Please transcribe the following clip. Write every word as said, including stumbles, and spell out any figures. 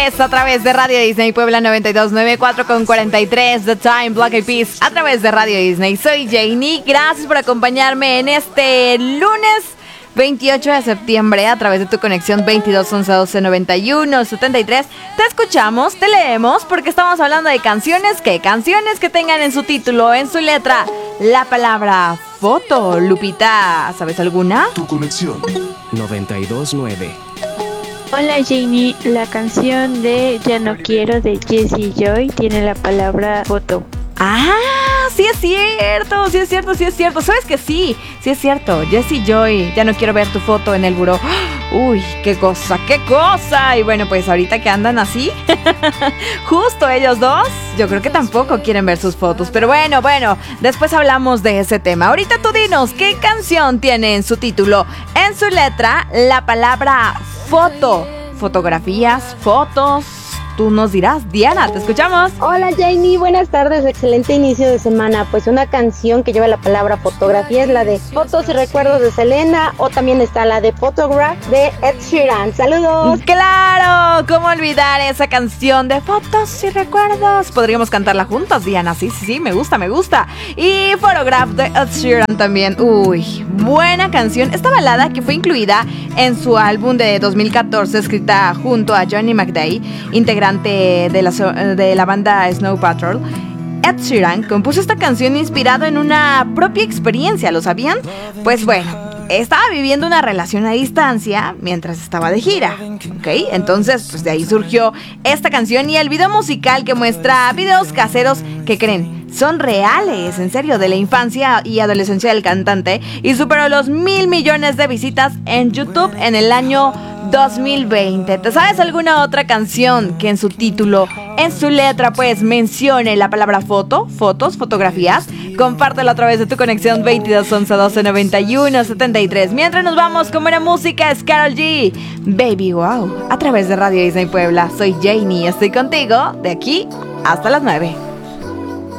Es a través de Radio Disney Puebla noventa y dos punto noventa y cuatro con cuarenta y tres, The Time, Black Eyed Peas, a través de Radio Disney. Soy Janie, gracias por acompañarme en este lunes veintiocho de septiembre a través de tu conexión veintidós once doce noventa y uno setenta y tres. Te escuchamos, te leemos, porque estamos hablando de canciones, que canciones que tengan en su título, en su letra, la palabra foto. Lupita, ¿sabes alguna? Tu conexión noventa y dos punto nueve. Hola Jamie, la canción de Ya no quiero de Jessie Joy tiene la palabra foto. Ah, sí es cierto, sí es cierto, sí es cierto. ¿Sabes que sí? Sí es cierto. Jessie Joy, ya no quiero ver tu foto en el buró. Uy, qué cosa, qué cosa. Y bueno, pues ahorita que andan así, justo ellos dos, yo creo que tampoco quieren ver sus fotos. Pero bueno, bueno, después hablamos de ese tema. Ahorita tú dinos, ¿qué canción tiene en su título, en su letra, la palabra foto? Fotografías, fotos. Tú nos dirás, Diana, te escuchamos. Hola Janie, buenas tardes, excelente inicio de semana. Pues una canción que lleva la palabra fotografía es la de Fotos y Recuerdos de Selena, o también está la de Photograph de Ed Sheeran. ¡Saludos! ¡Claro! ¿Cómo olvidar esa canción de Fotos y Recuerdos? Podríamos cantarla juntas, Diana. Sí, sí, sí, me gusta, me gusta. Y Photograph de Ed Sheeran también. Uy, buena canción. Esta balada que fue incluida en su álbum de dos mil catorce, escrita junto a Johnny McDay, integrante de la, de la banda Snow Patrol. Ed Sheeran compuso esta canción inspirado en una propia experiencia, ¿lo sabían? Pues bueno, estaba viviendo una relación a distancia mientras estaba de gira, ¿ok? Entonces, pues de ahí surgió esta canción y el video musical que muestra videos caseros que creen son reales, en serio, de la infancia y adolescencia del cantante, y superó los mil millones de visitas en YouTube en el año dos mil veinte. ¿Te sabes alguna otra canción que en su título, en su letra, pues mencione la palabra foto, fotos, fotografías? Compártelo a través de tu conexión veintidós once doce noventa y uno setenta y tres. Mientras nos vamos con buena música, es Karol G, Baby Wow, a través de Radio Disney Puebla. Soy Janie, estoy contigo de aquí hasta las nueve.